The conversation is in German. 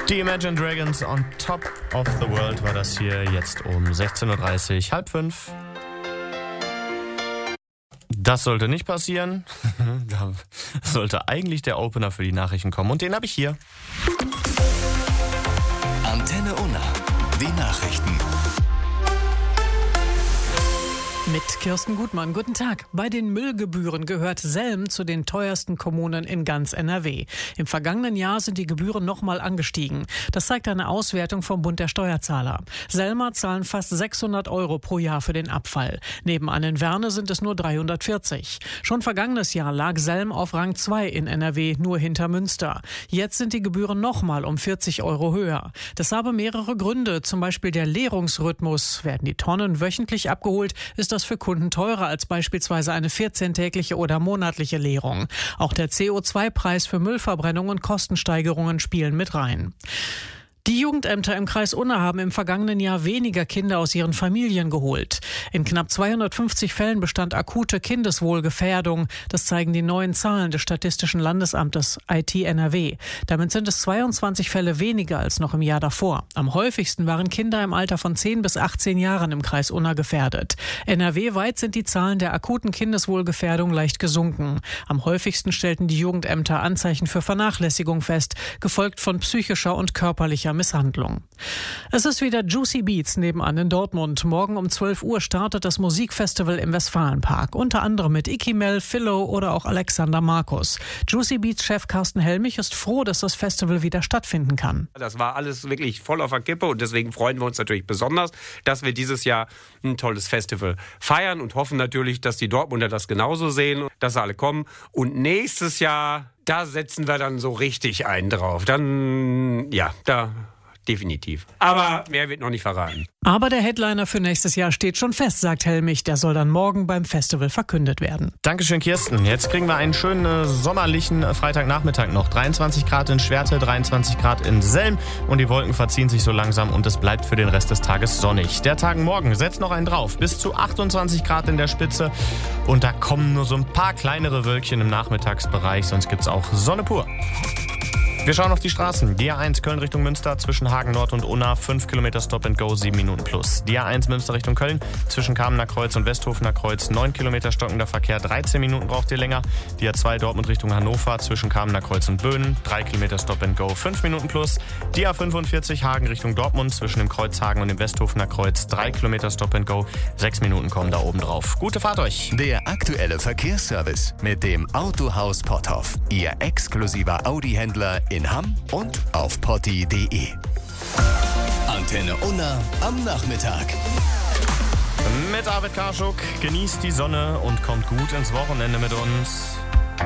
Die Imagine Dragons on Top of the World war das hier jetzt um 16.30 Uhr, halb fünf. Das sollte nicht passieren. Da sollte eigentlich der Opener für die Nachrichten kommen und den habe ich hier. Antenne Unna, die Nachrichten. Mit Kirsten Gutmann. Guten Tag. Bei den Müllgebühren gehört Selm zu den teuersten Kommunen in ganz NRW. Im vergangenen Jahr sind die Gebühren nochmal angestiegen. Das zeigt eine Auswertung vom Bund der Steuerzahler. Selmer zahlen fast 600 € pro Jahr für den Abfall. Nebenan in Werne sind es nur 340. Schon vergangenes Jahr lag Selm auf Rang 2 in NRW, nur hinter Münster. Jetzt sind die Gebühren nochmal um 40 € höher. Das habe mehrere Gründe, zum Beispiel der Leerungsrhythmus. Werden die Tonnen wöchentlich abgeholt, ist das für Kunden teurer als beispielsweise eine 14-tägliche oder monatliche Leerung. Auch der CO2-Preis für Müllverbrennung und Kostensteigerungen spielen mit rein. Die Jugendämter im Kreis Unna haben im vergangenen Jahr weniger Kinder aus ihren Familien geholt. In knapp 250 Fällen bestand akute Kindeswohlgefährdung. Das zeigen die neuen Zahlen des Statistischen Landesamtes IT-NRW. Damit sind es 22 Fälle weniger als noch im Jahr davor. Am häufigsten waren Kinder im Alter von 10 bis 18 Jahren im Kreis Unna gefährdet. NRW-weit sind die Zahlen der akuten Kindeswohlgefährdung leicht gesunken. Am häufigsten stellten die Jugendämter Anzeichen für Vernachlässigung fest, gefolgt von psychischer und körperlicher Misshandlung. Es ist wieder Juicy Beats nebenan in Dortmund. Morgen um 12 Uhr startet das Musikfestival im Westfalenpark. Unter anderem mit Icky Mel, Philo oder auch Alexander Markus. Juicy Beats-Chef Carsten Helmich ist froh, dass das Festival wieder stattfinden kann. Das war alles wirklich voll auf der Kippe und deswegen freuen wir uns natürlich besonders, dass wir dieses Jahr ein tolles Festival feiern und hoffen natürlich, dass die Dortmunder das genauso sehen, dass alle kommen. Und nächstes Jahr, da setzen wir dann so richtig einen drauf. Dann, ja, da definitiv. Aber mehr wird noch nicht verraten. Aber der Headliner für nächstes Jahr steht schon fest, sagt Helmich. Der soll dann morgen beim Festival verkündet werden. Dankeschön, Kirsten. Jetzt kriegen wir einen schönen sommerlichen Freitagnachmittag noch. 23 Grad in Schwerte, 23 Grad in Selm und die Wolken verziehen sich so langsam und es bleibt für den Rest des Tages sonnig. Der Tag morgen setzt noch einen drauf. Bis zu 28 Grad in der Spitze und da kommen nur so ein paar kleinere Wölkchen im Nachmittagsbereich, sonst gibt's auch Sonne pur. Wir schauen auf die Straßen. Die A1 Köln Richtung Münster zwischen Hagen Nord und Unna 5 Kilometer Stop and Go, 7 Minuten plus. Die A1 Münster Richtung Köln zwischen Kamener Kreuz und Westhofener Kreuz 9 Kilometer stockender Verkehr, 13 Minuten braucht ihr länger. Die A2 Dortmund Richtung Hannover zwischen Kamener Kreuz und Böhnen 3 Kilometer Stop and Go, 5 Minuten plus. Die A45 Hagen Richtung Dortmund zwischen dem Kreuz Hagen und dem Westhofener Kreuz 3 Kilometer Stop and Go, 6 Minuten kommen da oben drauf. Gute Fahrt euch! Der aktuelle Verkehrsservice mit dem Autohaus Potthoff. Ihr exklusiver Audi-Händler in Hamm und auf potti.de. Antenne Unna am Nachmittag. Mit Arvid Karschuk genießt die Sonne und kommt gut ins Wochenende mit uns.